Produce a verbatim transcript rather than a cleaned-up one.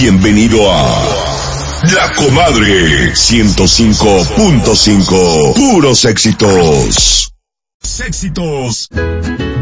Bienvenido a La Comadre ciento cinco punto cinco. Puros éxitos. Éxitos.